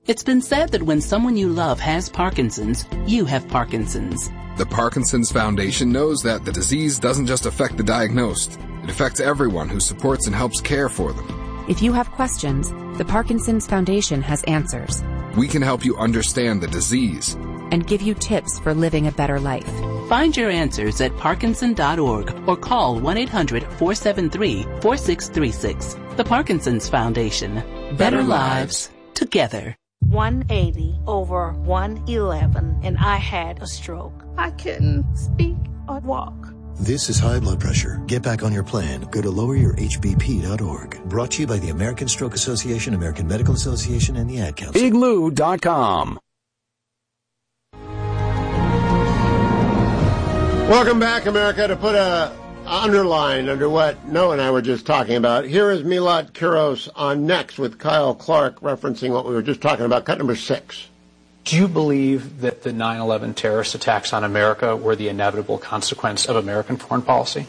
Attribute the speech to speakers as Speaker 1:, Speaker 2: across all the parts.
Speaker 1: It's been said that when someone you love has Parkinson's, you have Parkinson's.
Speaker 2: The Parkinson's Foundation knows that the disease doesn't just affect the diagnosed. It affects everyone who supports and helps care for them.
Speaker 3: If you have questions, the Parkinson's Foundation has answers.
Speaker 2: We can help you understand the disease
Speaker 3: and give you tips for living a better life.
Speaker 1: Find your answers at Parkinson.org or call 1-800-473-4636. The Parkinson's Foundation. Better lives together.
Speaker 4: 180 over 111, and I had a stroke. I couldn't speak or walk.
Speaker 5: This is high blood pressure. Get back on your plan. Go to loweryourhbp.org. Brought to you by the American Stroke Association, American Medical Association, and the Ad Council.
Speaker 6: Igloo.com.
Speaker 7: Welcome back, America. To put a underline under what Noah and I were just talking about, here is Milat Kiros on Next with Kyle Clark, referencing what we were just talking about, cut number 6.
Speaker 8: Do you believe that the 9/11 terrorist attacks on America were the inevitable consequence of American foreign policy?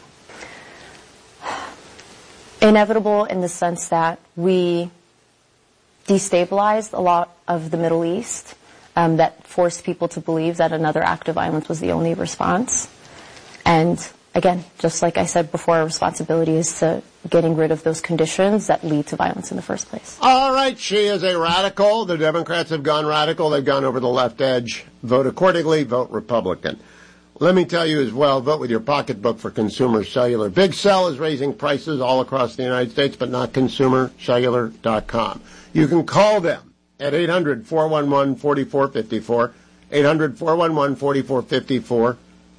Speaker 9: Inevitable in the sense that we destabilized a lot of the Middle East, that forced people to believe that another act of violence was the only response. And again, just like I said before, our responsibility is to getting rid of those conditions that lead to violence in the first place.
Speaker 7: All right, she is a radical. The Democrats have gone radical. They've gone over the left edge. Vote accordingly. Vote Republican. Let me tell you as well, vote with your pocketbook for Consumer Cellular. Big Cell is raising prices all across the United States, but not ConsumerCellular.com. You can call them at 800-411-4454, 800-411-4454,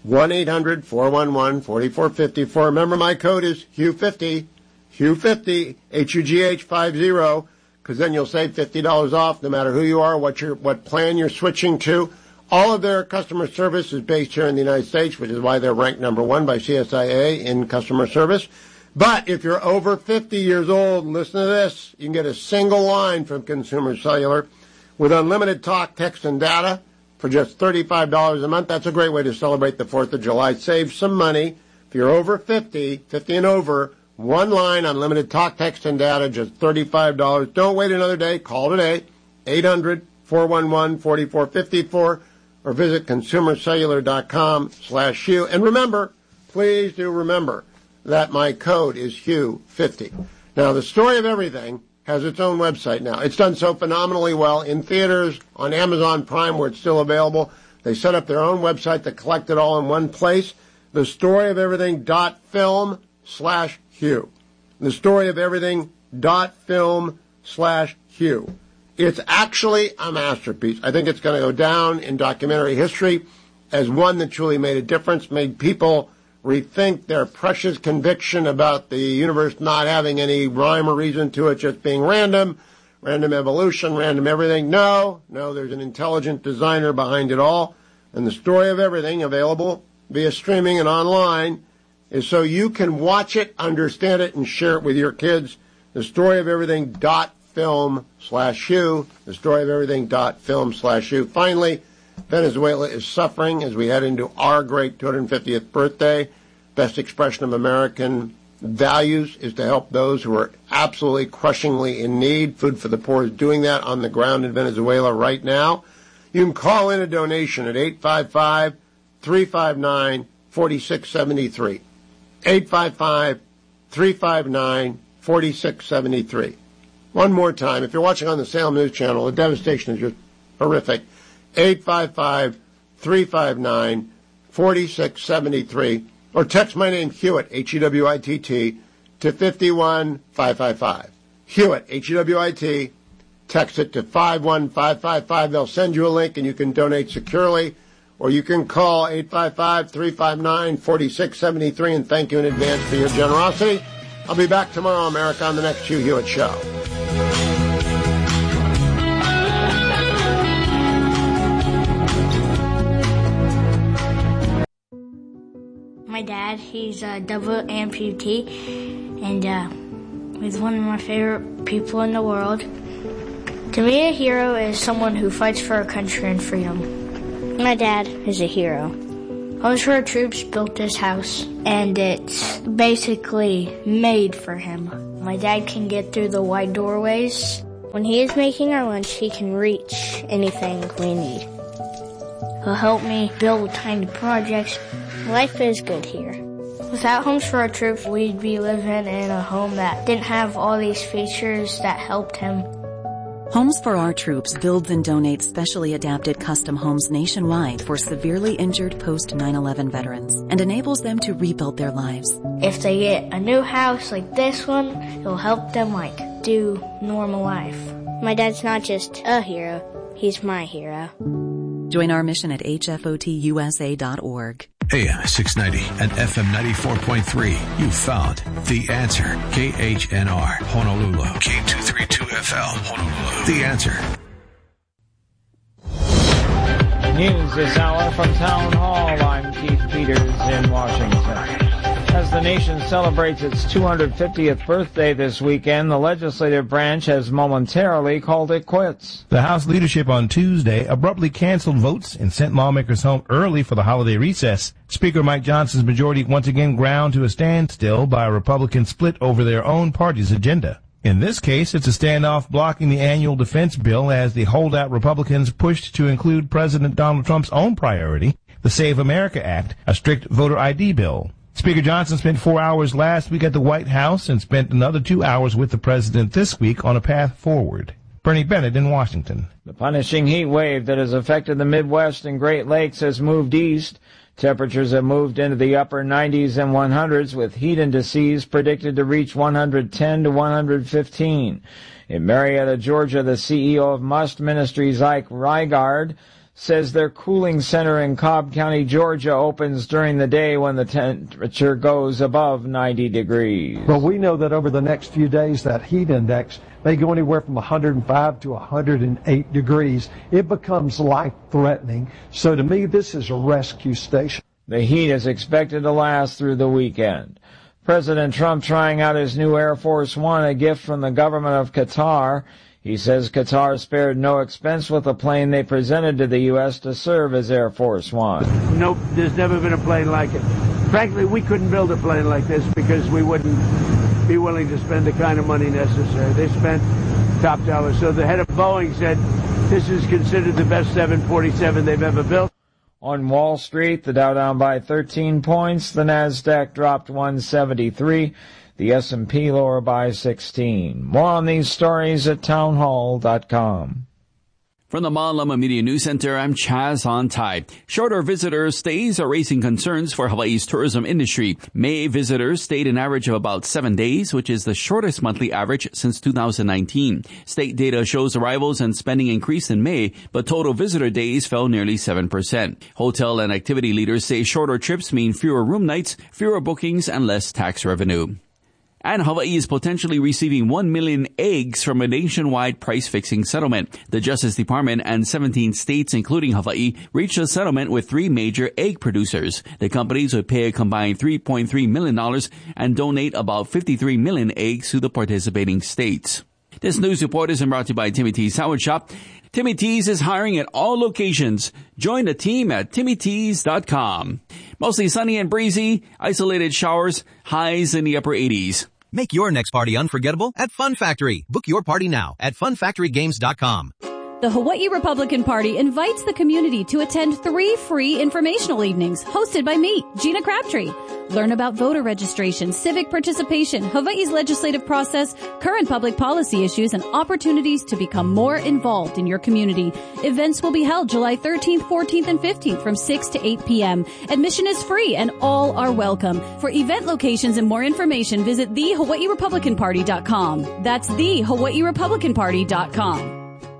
Speaker 7: 1-800-411-4454. Remember, my code is HUGH50, HUGH50, HUGH50, because then you'll save $50 off no matter who you are, what plan you're switching to. All of their customer service is based here in the United States, which is why they're ranked number 1 by CSIA in customer service. But if you're over 50 years old, listen to this, you can get a single line from Consumer Cellular with unlimited talk, text, and data for just $35 a month. That's a great way to celebrate the 4th of July. Save some money. If you're over 50 and over, one line, unlimited talk, text, and data, just $35. Don't wait another day. Call today, 800-411-4454, or visit ConsumerCellular.com/Hugh. And remember, please do remember that my code is HUGH50. Now, the Story of Everything has its own website now. It's done so phenomenally well in theaters, on Amazon Prime, where it's still available. They set up their own website to collect it all in one place. TheStoryOfEverything.film/Hugh. TheStoryOfEverything.film/Hugh. It's actually a masterpiece. I think it's going to go down in documentary history as one that truly made a difference, made people rethink their precious conviction about the universe not having any rhyme or reason to it, just being random evolution, random everything. No, there's an intelligent designer behind it all. And The Story of Everything, available via streaming and online, is so you can watch it, understand it, and share it with your kids. TheStoryOfEverything.film/Hugh. TheStoryOfEverything.film/Hugh. Finally, Venezuela is suffering as we head into our great 250th birthday. Best expression of American values is to help those who are absolutely crushingly in need. Food for the Poor is doing that on the ground in Venezuela right now. You can call in a donation at 855-359-4673. 855-359-4673. One more time. If you're watching on the Salem News Channel, the devastation is just horrific. 855-359-4673, or text my name, Hewitt, H-E-W-I-T-T, to 51555. Hewitt, H-E-W-I-T, text it to 51555. They'll send you a link and you can donate securely, or you can call 855-359-4673, and thank you in advance for your generosity. I'll be back tomorrow, America, on the next Hugh Hewitt Show.
Speaker 10: My dad, he's a double amputee, and he's one of my favorite people in the world. To me, a hero is someone who fights for our country and freedom. My dad is a hero. Onshore troops built this house, and it's basically made for him. My dad can get through the wide doorways When he is making our lunch, he can reach anything we need. He'll help me build tiny projects. Life is good here. Without Homes for Our Troops, we'd be living in a home that didn't have all these features that helped him.
Speaker 6: Homes for Our Troops builds and donates specially adapted custom homes nationwide for severely injured post-9/11 veterans and enables them to rebuild their lives.
Speaker 10: If they get a new house like this one, it'll help them do normal life. My dad's not just a hero, he's my hero.
Speaker 6: Join our mission at hfotusa.org.
Speaker 11: AM 690 and FM 94.3. You found The Answer. KHNR, Honolulu. K232FL, Honolulu. The Answer.
Speaker 12: News this hour from Town Hall. I'm Keith Peters in Washington. As the nation celebrates its 250th birthday this weekend, the legislative branch has momentarily called it quits.
Speaker 13: The House leadership on Tuesday abruptly canceled votes and sent lawmakers home early for the holiday recess. Speaker Mike Johnson's majority once again ground to a standstill by a Republican split over their own party's agenda. In this case, it's a standoff blocking the annual defense bill as the holdout Republicans pushed to include President Donald Trump's own priority, the Save America Act, a strict voter ID bill. Speaker Johnson spent 4 hours last week at the White House and spent another 2 hours with the president this week on a path forward. Bernie Bennett in Washington.
Speaker 12: The punishing heat wave that has affected the Midwest and Great Lakes has moved east. Temperatures have moved into the upper 90s and 100s, with heat indices predicted to reach 110 to 115. In Marietta, Georgia, the CEO of Must Ministries, Ike Reigard, says their cooling center in Cobb County, Georgia, opens during the day when the temperature goes above 90 degrees.
Speaker 14: Well, we know that over the next few days, that heat index may go anywhere from 105 to 108 degrees. It becomes life-threatening. So to me, this is a rescue station.
Speaker 12: The heat is expected to last through the weekend. President Trump trying out his new Air Force One, a gift from the government of Qatar. He says Qatar spared no expense with the plane they presented to the U.S. to serve as Air Force One.
Speaker 15: Nope, there's never been a plane like it. Frankly, we couldn't build a plane like this because we wouldn't be willing to spend the kind of money necessary. They spent top dollar. So the head of Boeing said this is considered the best 747 they've ever built.
Speaker 12: On Wall Street, the Dow down by 13 points, the Nasdaq dropped 173. The S&P lower by 16. More on these stories at townhall.com.
Speaker 16: From the Malama Media News Center, I'm Chaz Ontai. Shorter visitor stays are raising concerns for Hawaii's tourism industry. May visitors stayed an average of about 7 days, which is the shortest monthly average since 2019. State data shows arrivals and spending increased in May, but total visitor days fell nearly 7%. Hotel and activity leaders say shorter trips mean fewer room nights, fewer bookings, and less tax revenue. And Hawaii is potentially receiving 1 million eggs from a nationwide price-fixing settlement. The Justice Department and 17 states, including Hawaii, reached a settlement with 3 major egg producers. The companies would pay a combined $3.3 million and donate about 53 million eggs to the participating states. This news report is brought to you by Timmy T's Sandwich Shop. Timmy T's is hiring at all locations. Join the team at TimmyT's.com. Mostly sunny and breezy, isolated showers, highs in the upper 80s.
Speaker 17: Make your next party unforgettable at Fun Factory. Book your party now at funfactorygames.com.
Speaker 18: The Hawaii Republican Party invites the community to attend 3 free informational evenings hosted by me, Gina Crabtree. Learn about voter registration, civic participation, Hawaii's legislative process, current public policy issues, and opportunities to become more involved in your community. Events will be held July 13th, 14th, and 15th from 6 to 8 p.m. Admission is free and all are welcome. For event locations and more information, visit thehawaiirepublicanparty.com. That's thehawaiirepublicanparty.com.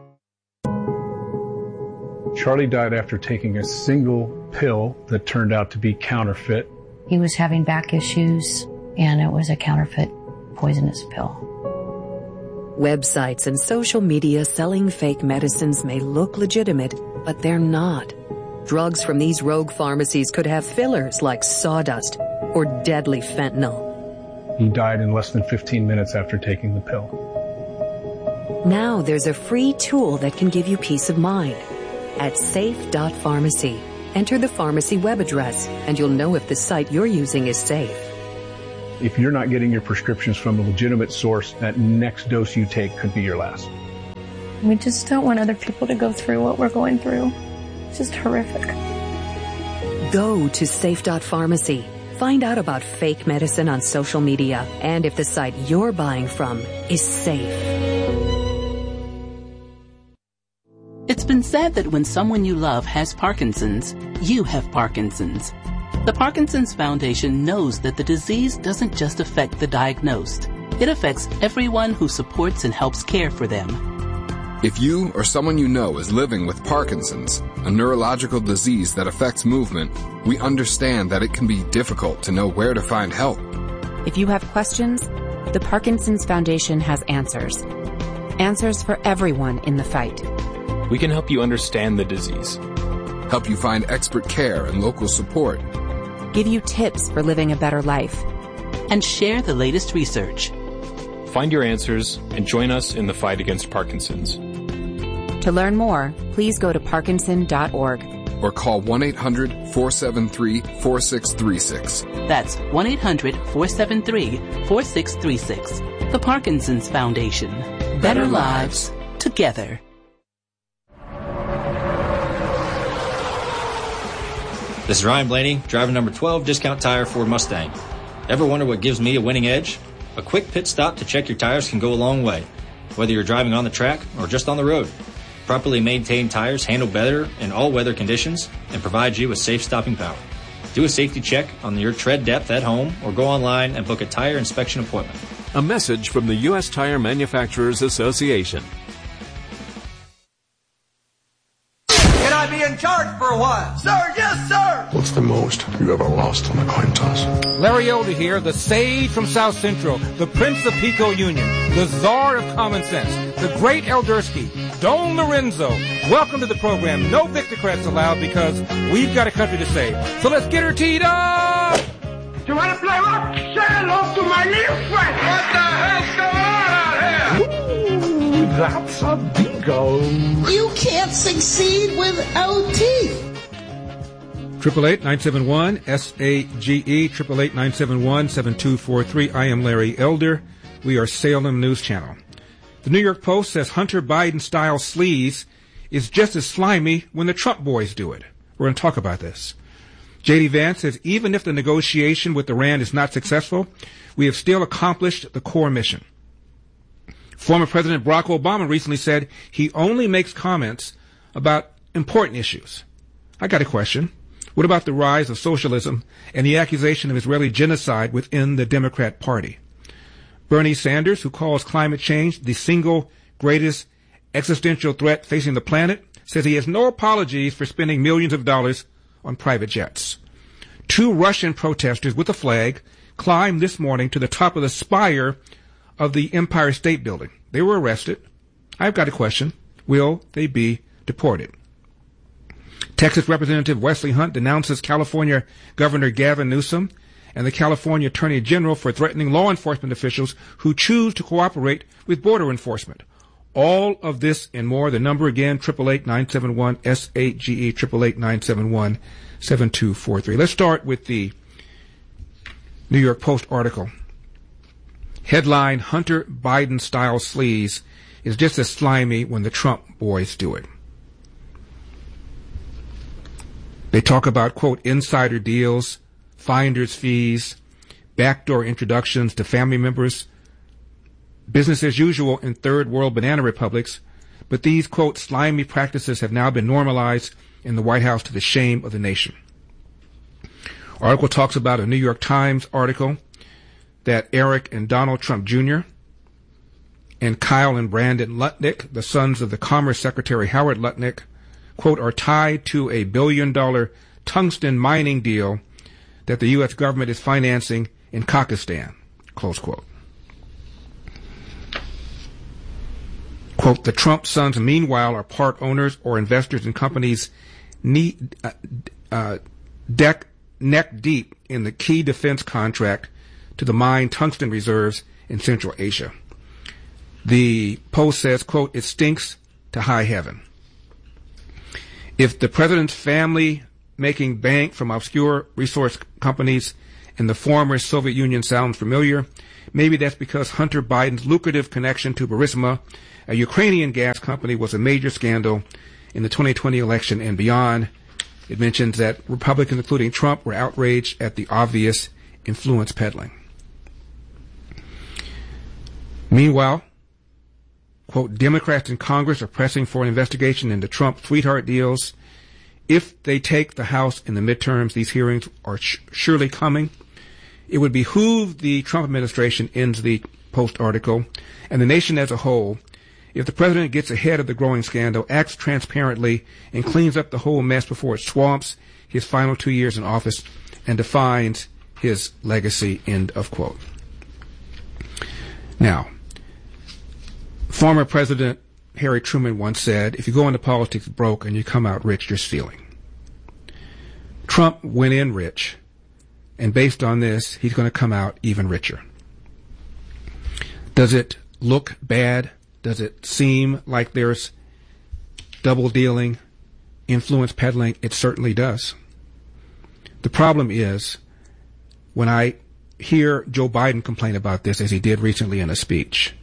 Speaker 19: Charlie died after taking a single pill that turned out to be counterfeit.
Speaker 20: He was having back issues, and it was a counterfeit poisonous pill.
Speaker 21: Websites and social media selling fake medicines may look legitimate, but they're not. Drugs from these rogue pharmacies could have fillers like sawdust or deadly fentanyl.
Speaker 19: He died in less than 15 minutes after taking the pill.
Speaker 21: Now there's a free tool that can give you peace of mind. At safe.pharmacy, enter the pharmacy web address, and you'll know if the site you're using is safe.
Speaker 19: If you're not getting your prescriptions from a legitimate source, that next dose you take could be your last.
Speaker 9: We just don't want other people to go through what we're going through. It's just horrific.
Speaker 21: Go to safe.pharmacy. Find out about fake medicine on social media and if the site you're buying from is safe.
Speaker 1: It's been said that when someone you love has Parkinson's, you have Parkinson's. The Parkinson's Foundation knows that the disease doesn't just affect the diagnosed. It affects everyone who supports and helps care for them.
Speaker 2: If you or someone you know is living with Parkinson's, a neurological disease that affects movement, we understand that it can be difficult to know where to find help.
Speaker 3: If you have questions, the Parkinson's Foundation has answers. Answers for everyone in the fight.
Speaker 22: We can help you understand the disease.
Speaker 2: Help you find expert care and local support.
Speaker 3: Give you tips for living a better life.
Speaker 1: And share the latest research.
Speaker 22: Find your answers and join us in the fight against Parkinson's.
Speaker 3: To learn more, please go to parkinson.org.
Speaker 2: Or call 1-800-473-4636.
Speaker 1: That's 1-800-473-4636. The Parkinson's Foundation. Better lives together.
Speaker 23: This is Ryan Blaney, driver number 12, Discount Tire Ford Mustang. Ever wonder what gives me a winning edge? A quick pit stop to check your tires can go a long way, whether you're driving on the track or just on the road. Properly maintained tires handle better in all weather conditions and provide you with safe stopping power. Do a safety check on your tread depth at home or go online and book a tire inspection appointment.
Speaker 24: A message from the U.S. Tire Manufacturers Association.
Speaker 25: Can I be in charge for a while? Sir, yes, sir!
Speaker 26: What's the most you ever lost on a coin toss?
Speaker 27: Larry Elder here, the sage from South Central, the Prince of Pico Union, the Czar of Common Sense, the great Eldersky, Don Lorenzo. Welcome to the program. No Victocrats allowed because we've got a country to save. So let's get her teed up!
Speaker 25: You want to play rock? Say hello to my little friend! What the hell's going on out here?
Speaker 26: Ooh, that's a bingo.
Speaker 28: You can't succeed without teeth.
Speaker 27: 888-971-SAGE, 888-971-7243. I am Larry Elder. We are Salem News Channel. The New York Post says Hunter Biden-style sleaze is just as slimy when the Trump boys do it. We're going to talk about this. J.D. Vance says even if the negotiation with Iran is not successful, we have still accomplished the core mission. Former President Barack Obama recently said he only makes comments about important issues. I got a question. What about the rise of socialism and the accusation of Israeli genocide within the Democrat Party? Bernie Sanders, who calls climate change the single greatest existential threat facing the planet, says he has no apologies for spending millions of dollars on private jets. 2 Russian protesters with a flag climbed this morning to the top of the spire of the Empire State Building. They were arrested. I've got a question. Will they be deported? Texas Representative Wesley Hunt denounces California Governor Gavin Newsom and the California Attorney General for threatening law enforcement officials who choose to cooperate with border enforcement. All of this and more. The number again, 888-971-SAGE, 888-971-7243. Let's start with the New York Post article. Headline, Hunter Biden-style sleaze is just as slimy when the Trump boys do it. They talk about, quote, insider deals, finder's fees, backdoor introductions to family members, business as usual in third world banana republics, but these, quote, slimy practices have now been normalized in the White House to the shame of the nation. Article talks about a New York Times article that Eric and Donald Trump Jr. and Kyle and Brandon Lutnick, the sons of the Commerce Secretary Howard Lutnick, quote, are tied to a $1 billion tungsten mining deal that the U.S. government is financing in Kazakhstan, close quote. Quote, the Trump sons, meanwhile, are part owners or investors in companies neck deep in the key defense contract to the mine tungsten reserves in Central Asia. The Post says, quote, it stinks to high heaven. If the president's family making bank from obscure resource companies and the former Soviet Union sounds familiar. Maybe that's because Hunter Biden's lucrative connection to Burisma, a Ukrainian gas company, was a major scandal in the 2020 election and beyond. It mentions that Republicans, including Trump, were outraged at the obvious influence peddling. Meanwhile, quote, Democrats in Congress are pressing for an investigation into Trump sweetheart deals. If they take the House in the midterms, these hearings are surely coming. It would behoove the Trump administration, ends the Post article, and the nation as a whole, if the president gets ahead of the growing scandal, acts transparently, and cleans up the whole mess before it swamps his final 2 years in office and defines his legacy, end of quote. Now, former President Harry Truman once said, if you go into politics broke and you come out rich, you're stealing. Trump went in rich, and based on this, he's going to come out even richer. Does it look bad? Does it seem like there's double dealing, influence peddling? It certainly does. The problem is, when I hear Joe Biden complain about this, as he did recently in a speech,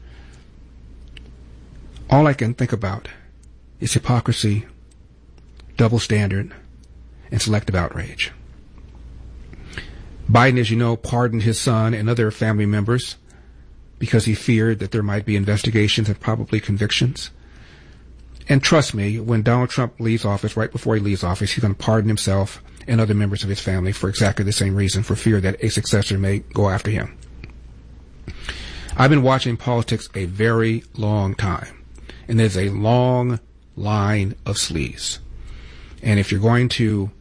Speaker 27: all I can think about is hypocrisy, double standard, and selective outrage. Biden, as you know, pardoned his son and other family members because he feared that there might be investigations and probably convictions. And trust me, when Donald Trump leaves office, right before he leaves office, he's going to pardon himself and other members of his family for exactly the same reason, for fear that a successor may go after him. I've been watching politics a very long time, and there's a long line of sleaze. And if you're going to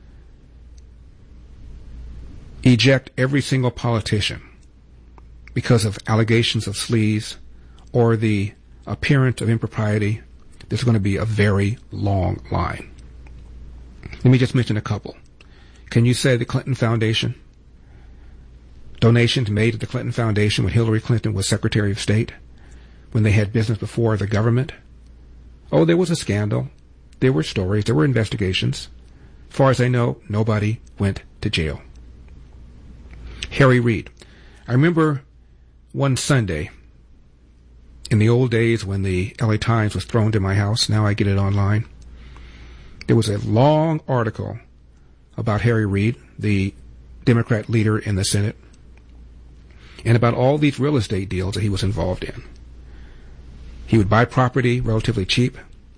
Speaker 27: eject every single politician because of allegations of sleaze or the appearance of impropriety, there's going to be a very long line. Let me just mention a couple. Can you say the Clinton Foundation? Donations made to the Clinton Foundation when Hillary Clinton was Secretary of State, when they had business before the government? Oh, there was a scandal. There were stories. There were investigations. As far as I know, nobody went to jail. Harry Reid. I remember one Sunday, in the old days when the LA Times was thrown to my house, now I get it online, there was a long article about Harry Reid, the Democrat leader in the Senate, and about all these real estate deals that he was involved in. He would buy property relatively cheap,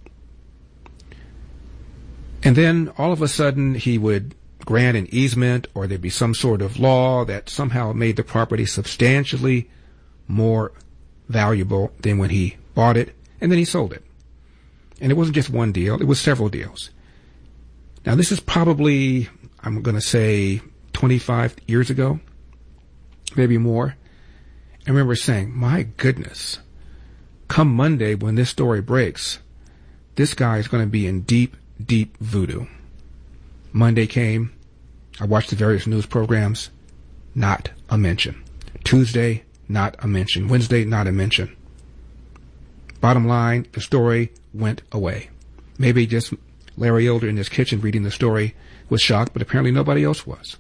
Speaker 27: and then all of a sudden he would grant an easement, or there'd be some sort of law that somehow made the property substantially more valuable than when he bought it, and then he sold it. And it wasn't just one deal, it was several deals. Now this is probably, I'm going to say, 25 years ago, maybe more. I remember saying, my goodness, come Monday when this story breaks, this guy is going to be in deep, deep voodoo. Monday came, I watched the various news programs, not a mention. Tuesday, not a mention. Wednesday, not a mention. Bottom line, the story went away. Maybe just Larry Elder in his kitchen reading the story was shocked, but apparently nobody else was.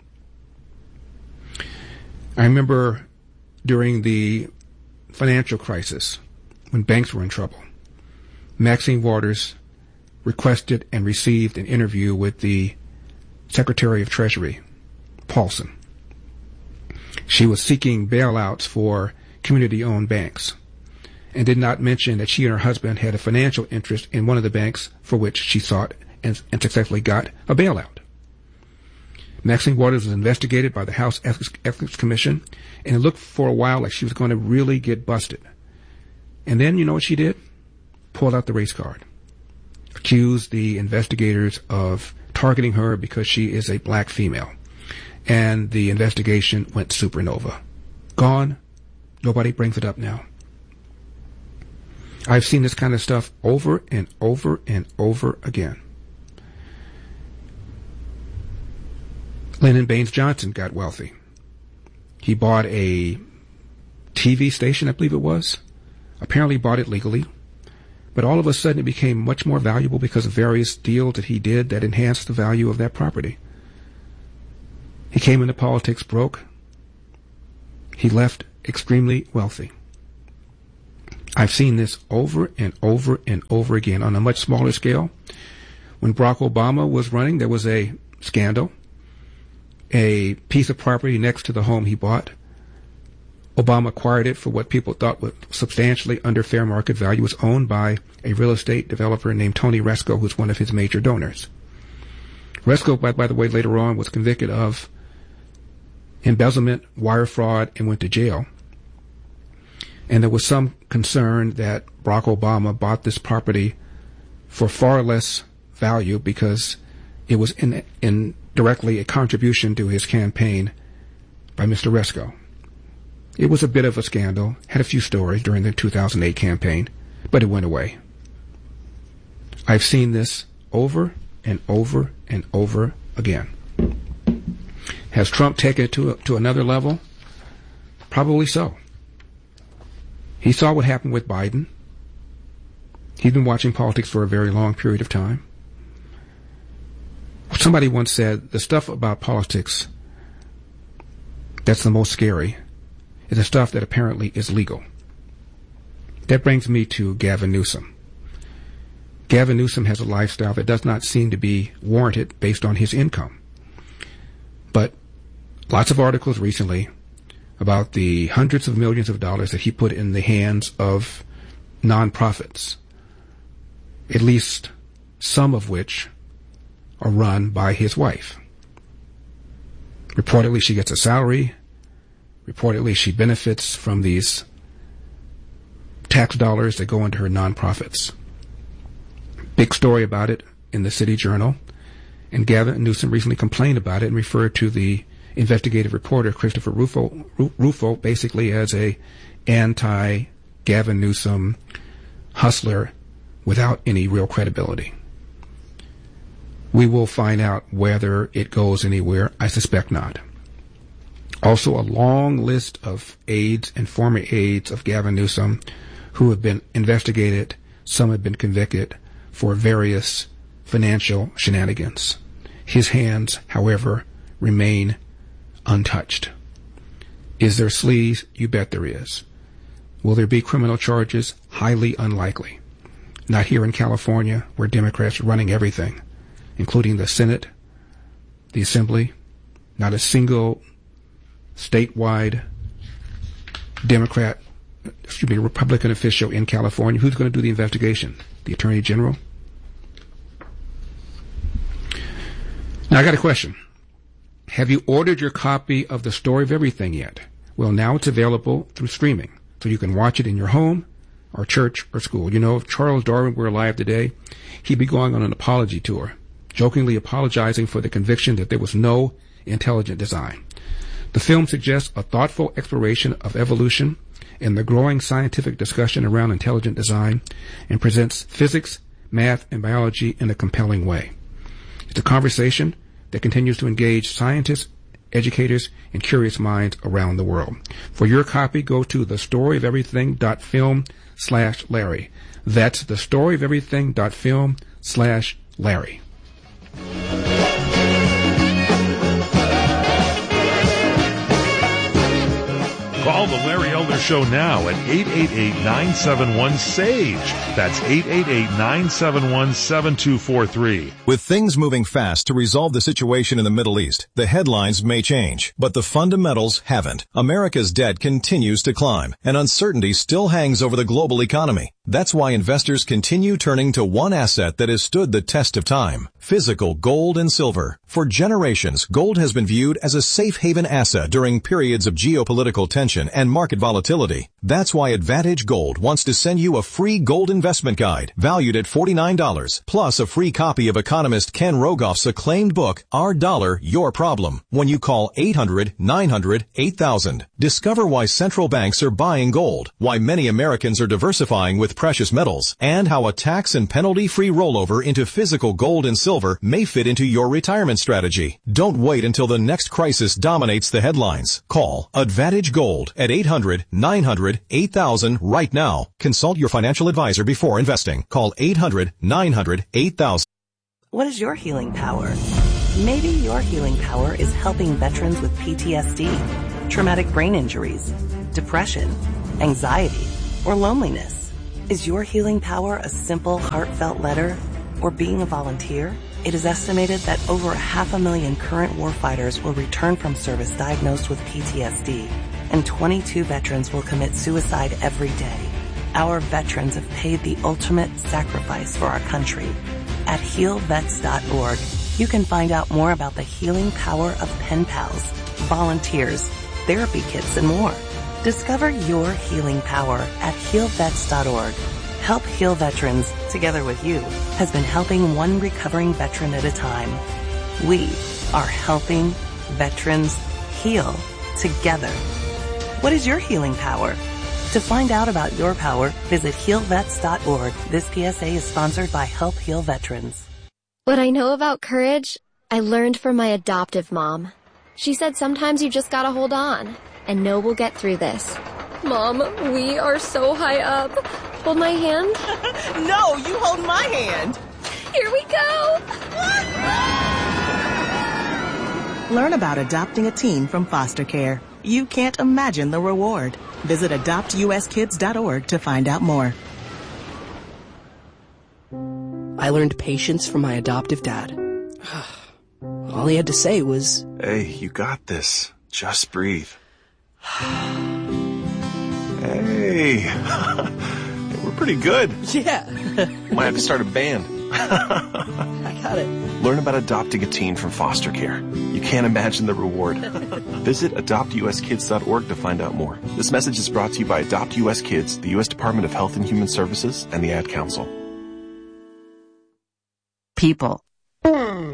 Speaker 27: I remember during the financial crisis, when banks were in trouble, Maxine Waters requested and received an interview with the Secretary of Treasury, Paulson. She was seeking bailouts for community-owned banks and did not mention that she and her husband had a financial interest in one of the banks for which she sought and successfully got a bailout. Maxine Waters was investigated by the House Ethics Commission, and it looked for a while like she was going to really get busted. And then, you know what she did? Pulled out the race card. Accused the investigators of targeting her because she is a black female. And the investigation went supernova. Gone. Nobody brings it up now. I've seen this kind of stuff over and over and over again. Lyndon Baines Johnson got wealthy. He bought a TV station, I believe it was. Apparently bought it legally. But all of a sudden it became much more valuable because of various deals that he did that enhanced the value of that property. He came into politics broke. He left extremely wealthy. I've seen this over and over and over again on a much smaller scale. When Barack Obama was running, there was a scandal. A piece of property next to the home he bought, Obama acquired it for what people thought was substantially under fair market value. It was owned by a real estate developer named Tony Resco, who's one of his major donors. Resco, by the way, later on was convicted of embezzlement, wire fraud, and went to jail. And there was some concern that Barack Obama bought this property for far less value because it was indirectly a contribution to his campaign by Mr. Resco. It was a bit of a scandal, had a few stories during the 2008 campaign, but it went away. I've seen this over and over and over again. Has Trump taken it to another level? Probably so. He saw what happened with Biden. He's been watching politics for a very long period of time. Somebody once said, the stuff about politics that's the most scary is the stuff that apparently is legal. That brings me to Gavin Newsom. Gavin Newsom has a lifestyle that does not seem to be warranted based on his income. But lots of articles recently about the hundreds of millions of dollars that he put in the hands of nonprofits, at least some of which are run by his wife. Reportedly, she gets a salary. Reportedly, she benefits from these tax dollars that go into her nonprofits. Big story about it in the City Journal. And Gavin Newsom recently complained about it and referred to the investigative reporter, Christopher Rufo, basically as a anti-Gavin Newsom hustler without any real credibility. We will find out whether it goes anywhere. I suspect not. Also, a long list of aides and former aides of Gavin Newsom who have been investigated. Some have been convicted for various financial shenanigans. His hands, however, remain untouched. Is there sleaze? You bet there is. Will there be criminal charges? Highly unlikely. Not here in California, where Democrats are running everything, including the Senate, the Assembly. Not a single statewide Republican official in California. Who's going to do the investigation? The Attorney General? Now, I got a question. Have you ordered your copy of The Story of Everything yet? Well, now it's available through streaming, so you can watch it in your home or church or school. You know, if Charles Darwin were alive today, he'd be going on an apology tour, jokingly apologizing for the conviction that there was no intelligent design. The film suggests a thoughtful exploration of evolution and the growing scientific discussion around intelligent design, and presents physics, math, and biology in a compelling way. It's a conversation that continues to engage scientists, educators, and curious minds around the world. For your copy, go to thestoryofeverything.film/Larry. That's thestoryofeverything.film/Larry.
Speaker 4: Call the Larry Elder Show now at 888-971-SAGE. That's 888-971-7243.
Speaker 5: With things moving fast to resolve the situation in the Middle East, the headlines may change, but the fundamentals haven't. America's debt continues to climb, and uncertainty still hangs over the global economy. That's why investors continue turning to one asset that has stood the test of time: physical gold and silver. For generations, gold has been viewed as a safe haven asset during periods of geopolitical tension and market volatility. That's why Advantage Gold wants to send you a free gold investment guide valued at $49, plus a free copy of economist Ken Rogoff's acclaimed book, Our Dollar, Your Problem, when you call 800-900-8000. Discover why central banks are buying gold, why many Americans are diversifying with precious metals, and how a tax and penalty-free rollover into physical gold and silver may fit into your retirement strategy. Don't wait until the next crisis dominates the headlines. Call Advantage Gold at 800-900-8000 right now. Consult your financial advisor before investing. Call 800-900-8000.
Speaker 6: What is your healing power? Maybe your healing power is helping veterans with PTSD, traumatic brain injuries, depression, anxiety, or loneliness. Is your healing power a simple, heartfelt letter or being a volunteer? It is estimated that over 500,000 current warfighters will return from service diagnosed with PTSD, and 22 veterans will commit suicide every day. Our veterans have paid the ultimate sacrifice for our country. At healvets.org, you can find out more about the healing power of pen pals, volunteers, therapy kits, and more. Discover your healing power at healvets.org. Help Heal Veterans, together with you, has been helping one recovering veteran at a time. We are helping veterans heal together. What is your healing power? To find out about your power, visit healvets.org. This PSA is sponsored by Help Heal Veterans.
Speaker 7: What I know about courage, I learned from my adoptive mom. She said sometimes you just gotta hold on and know we'll get through this. Mom, we are so high up. Hold my hand.
Speaker 28: No, you hold my hand.
Speaker 7: Here we go.
Speaker 28: Learn about adopting a teen from foster care. You can't imagine the reward. Visit adoptuskids.org to find out more.
Speaker 8: I learned patience from my adoptive dad. All he had to say was,
Speaker 10: "Hey, you got this. Just breathe." Hey, we're pretty good.
Speaker 8: Yeah.
Speaker 10: Might have to start a band.
Speaker 8: I got it.
Speaker 10: Learn about adopting a teen from foster care. You can't imagine the reward. Visit adoptuskids.org to find out more. This message is brought to you by Adopt US Kids, the U.S. Department of Health and Human Services, and the Ad Council.
Speaker 11: People,